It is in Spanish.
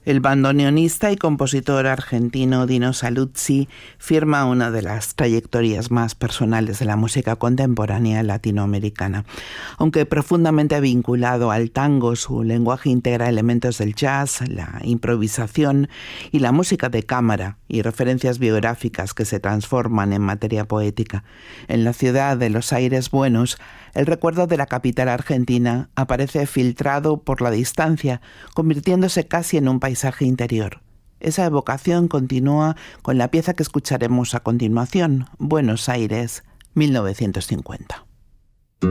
El bandoneonista y compositor argentino Dino Saluzzi firma una de las trayectorias más personales de la música contemporánea latinoamericana. Aunque profundamente vinculado al tango, su lenguaje integra elementos del jazz, la improvisación y la música de cámara y referencias biográficas que se transforman en materia poética. En la ciudad de los aires buenos, el recuerdo de la capital argentina aparece filtrado por la distancia, convirtiéndose casi en un paisaje interior. Esa evocación continúa con la pieza que escucharemos a continuación, Buenos Aires, 1950.